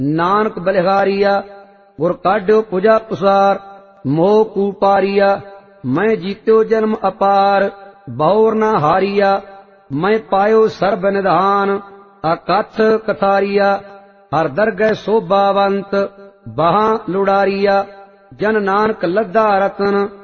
नानक बलिहारिया गुर काढ्यो पुजा पुसार, मोह कूपारिया मैं जीत्यो जन्म अपार, बौर न हारिया मैं पायो सर्ब निधान, अकथ कथारिया हर दरगह शोभावंत, बहां लुड़ारिया जन नानक लद्दा रतन,